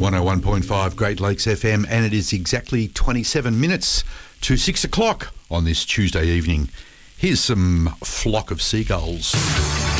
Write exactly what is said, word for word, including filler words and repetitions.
one oh one point five Great Lakes F M, and it is exactly twenty-seven minutes to six o'clock on this Tuesday evening. Here's some Flock of Seagulls.